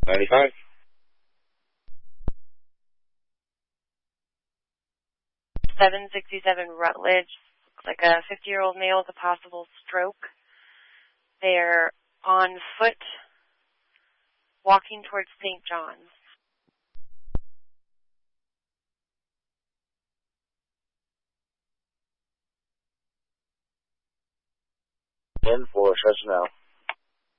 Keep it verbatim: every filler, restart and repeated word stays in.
ninety-five. seven sixty-seven Rutledge. Looks like a fifty-year-old male with a possible stroke. They're on foot, walking towards Saint John's. ten for Chestnut.